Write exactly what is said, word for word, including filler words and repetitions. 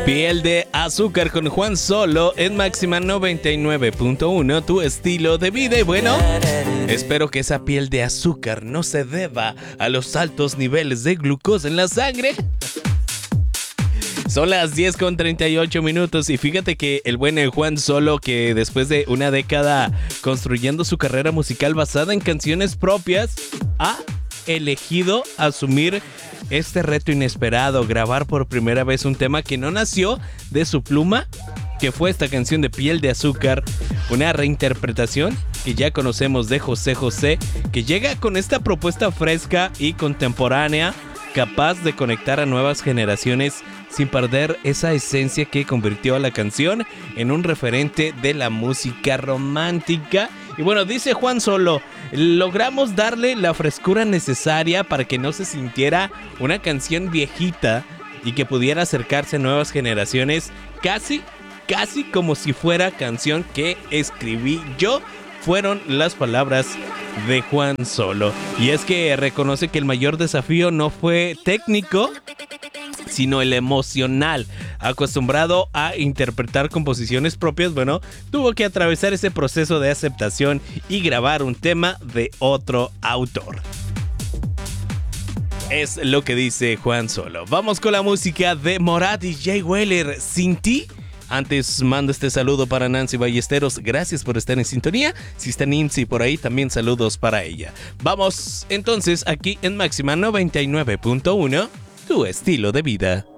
Piel de azúcar con Juan Solo en Máxima noventa y nueve punto uno, tu estilo de vida. Y bueno, espero que esa piel de azúcar no se deba a los altos niveles de glucosa en la sangre. Son las diez con treinta y ocho minutos y fíjate que el buen Juan Solo, que después de una década construyendo su carrera musical basada en canciones propias, ha elegido asumir este reto inesperado, grabar por primera vez un tema que no nació de su pluma, que fue esta canción de Piel de Azúcar, una reinterpretación que ya conocemos de José José, que llega con esta propuesta fresca y contemporánea, capaz de conectar a nuevas generaciones sin perder esa esencia que convirtió a la canción en un referente de la música romántica. Y bueno, dice Juan Solo, logramos darle la frescura necesaria para que no se sintiera una canción viejita y que pudiera acercarse a nuevas generaciones, casi, casi como si fuera canción que escribí yo. Fueron las palabras de Juan Solo. Y es que reconoce que el mayor desafío no fue técnico, sino el emocional. Acostumbrado a interpretar composiciones propias, bueno, tuvo que atravesar ese proceso de aceptación y grabar un tema de otro autor. Es lo que dice Juan Solo. Vamos con la música de Morat y Jay Wheeler, Sin Ti. Antes mando este saludo para Nancy Ballesteros, gracias por estar en sintonía. Si está Nancy por ahí, también saludos para ella. Vamos entonces aquí en Máxima noventa y nueve punto uno, tu estilo de vida.